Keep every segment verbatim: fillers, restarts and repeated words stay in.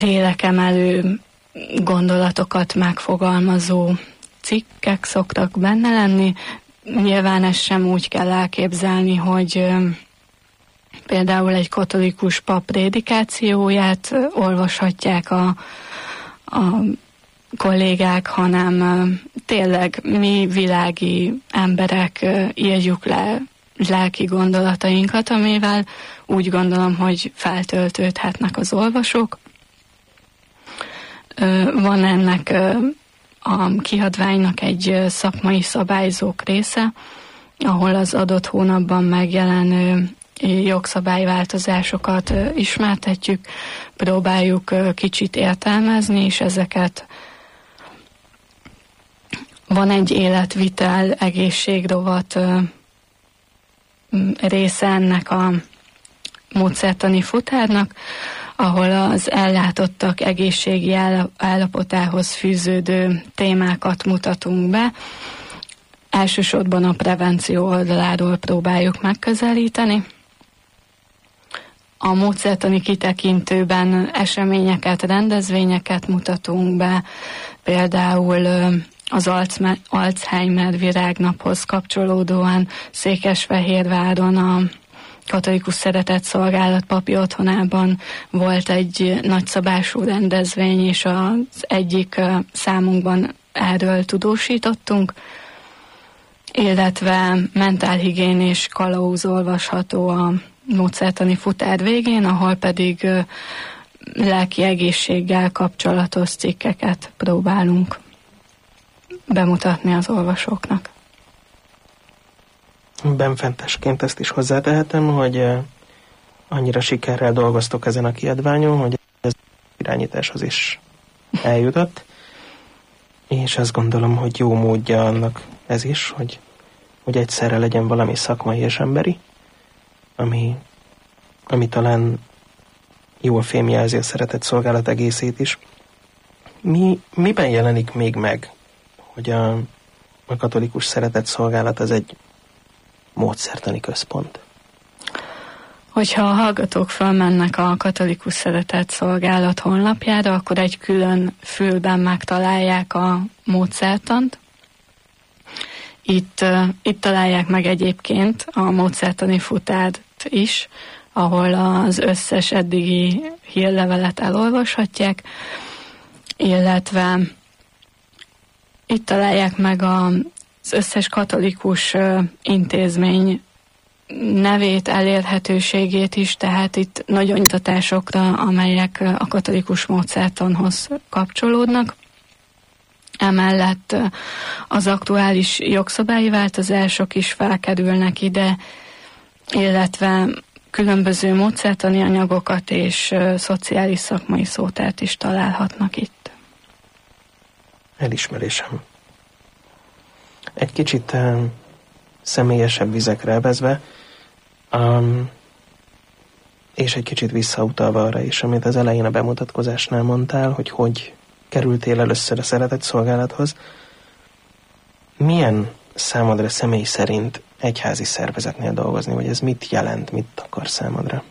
télekemelő gondolatokat megfogalmazó cikkek szoktak benne lenni. Nyilván ezt sem úgy kell elképzelni, hogy például egy katolikus pap prédikációját olvashatják a, a kollégák, hanem tényleg mi világi emberek írjuk le lelki gondolatainkat, amivel úgy gondolom, hogy feltöltődhetnek az olvasók. Van ennek a kiadványnak egy szakmai szabályzók része, ahol az adott hónapban megjelenő jogszabályváltozásokat ismertetjük, próbáljuk kicsit értelmezni, és ezeket van egy életvitel, egészségrovat része ennek a módszertani futárnak, ahol az ellátottak egészségi állapotához fűződő témákat mutatunk be. Elsősorban a prevenció oldaláról próbáljuk megközelíteni. A módszertani kitekintőben eseményeket, rendezvényeket mutatunk be, például az Alzheimer virágnaphoz kapcsolódóan Székesfehérváron a Katolikus Szeretett Szolgálat papi otthonában volt egy nagyszabású rendezvény, és az egyik számunkban erről tudósítottunk, illetve mentálhigiénés kalauz olvasható a módszertani futár végén, ahol pedig lelki egészséggel kapcsolatos cikkeket próbálunk bemutatni az olvasóknak. Benfentesként ezt is hozzátehetem, hogy annyira sikerrel dolgoztok ezen a kiadványon, hogy ez irányításhoz is eljutott, és azt gondolom, hogy jó módja annak ez is, hogy, hogy egyszerre legyen valami szakmai és emberi, ami, ami talán jól fémjelzi a Szeretett Szolgálat egészét is. Mi, miben jelenik még meg, hogy a, a Katolikus Szeretett Szolgálat az egy módszertani központ? Hogyha a hallgatók felmennek a Katolikus Szeretett Szolgálat honlapjára, akkor egy külön fülben megtalálják a módszertant. Itt, itt találják meg egyébként a módszertani futárt is, ahol az összes eddigi hírlevelet elolvashatják, illetve itt találják meg az összes katolikus intézmény nevét, elérhetőségét is, tehát itt nagy nyittatásokra, amelyek a katolikus módszertanhoz kapcsolódnak. Emellett az aktuális jogszabályi változások is felkerülnek ide, illetve különböző módszertani anyagokat és szociális szakmai szótárt is találhatnak itt. Elismerésem. Egy kicsit uh, személyesebb vizekre elvezve, um, és egy kicsit visszautalva arra is, amit az elején a bemutatkozásnál mondtál, hogy hogy kerültél először a Szeretett Szolgálathoz. Milyen számodra személy szerint egyházi szervezetnél dolgozni, vagy ez mit jelent, mit akar számodra?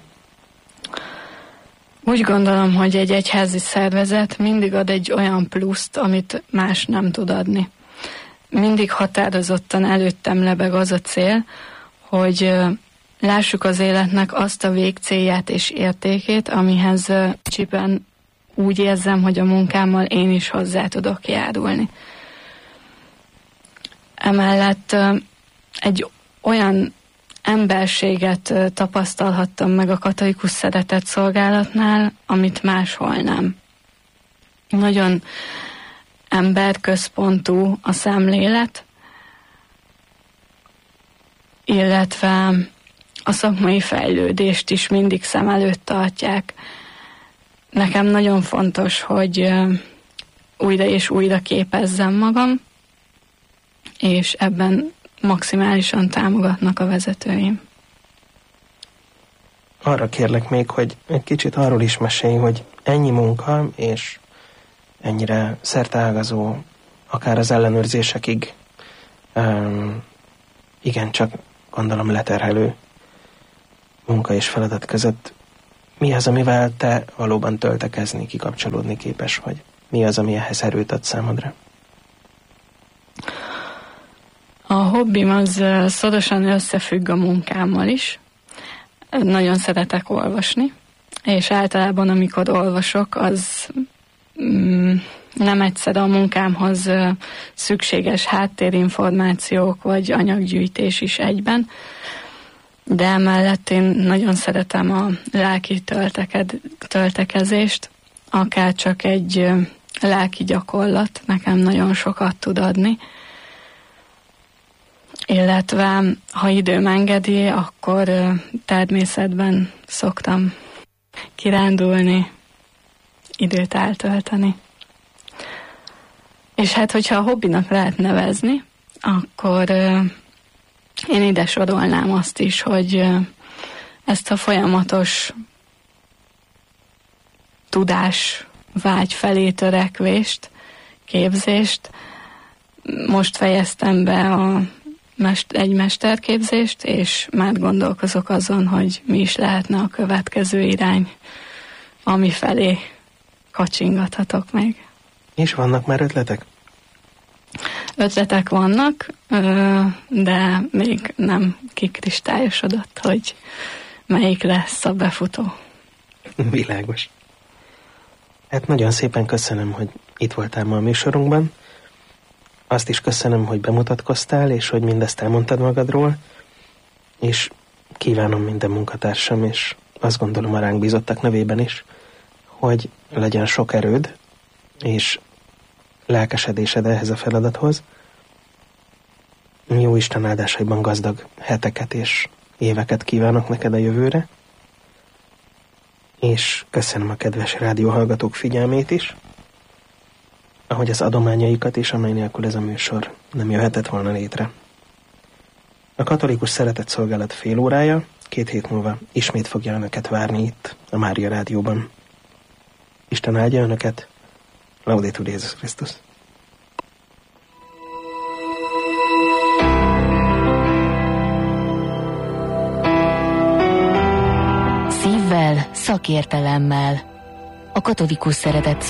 Úgy gondolom, hogy egy egyházi szervezet mindig ad egy olyan pluszt, amit más nem tud adni. Mindig határozottan előttem lebeg az a cél, hogy lássuk az életnek azt a végcélját és értékét, amihez csipen úgy érzem, hogy a munkámmal én is hozzá tudok járulni. Emellett egy olyan emberséget tapasztalhattam meg a Katolikus Szeretett Szolgálatnál, amit máshol nem. Nagyon emberközpontú a szemlélet, illetve a szakmai fejlődést is mindig szem előtt tartják. Nekem nagyon fontos, hogy újra és újra képezzem magam, és ebben maximálisan támogatnak a vezetőim. Arra kérlek még, hogy egy kicsit arról is mesélj, hogy ennyi munka, és ennyire szerteágazó, akár az ellenőrzésekig, um, igen, csak gondolom leterhelő munka és feladat között mi az, amivel te valóban töltekezni, kikapcsolódni képes vagy? Mi az, ami ehhez erőt ad számodra? A hobbim az szorosan összefügg a munkámmal is. Nagyon szeretek olvasni, és általában amikor olvasok, az mm, nem egyszer a munkámhoz szükséges háttérinformációk vagy anyaggyűjtés is egyben, de emellett én nagyon szeretem a lelki tölteked, töltekezést, akár csak egy lelki gyakorlat nekem nagyon sokat tud adni, illetve ha időm engedi, akkor természetben szoktam kirándulni, időt eltölteni. És hát, hogyha a hobbinak lehet nevezni, akkor én ide sorolnám azt is, hogy ezt a folyamatos tudás vágy felé törekvést, képzést, most fejeztem be a mest- egy mesterképzést, és már gondolkozok azon, hogy mi is lehetne a következő irány, ami felé kacsingathatok meg. És vannak már ötletek? Ötletek vannak, de még nem kikristályosodott, hogy melyik lesz a befutó. Világos. Hát nagyon szépen köszönöm, hogy itt voltál ma a műsorunkban. Azt is köszönöm, hogy bemutatkoztál, és hogy mindezt elmondtad magadról, és kívánom minden munkatársam, és azt gondolom a ránk bízottak nevében is, hogy legyen sok erőd, és lelkesedésed ehhez a feladathoz. Jó Isten áldásaiban gazdag heteket és éveket kívánok neked a jövőre, és köszönöm a kedves rádióhallgatók figyelmét is, ahogy az adományaikat is, amely nélkül ez a műsor nem jöhetett volna létre. A Katolikus Szeretetszolgálat fél órája két hét múlva ismét fogja önöket várni itt, a Mária Rádióban. Isten áldja önöket, Laudetur Jézus Krisztus! Szívvel, szakértelemmel. A Katolikus Szeretetszolgálat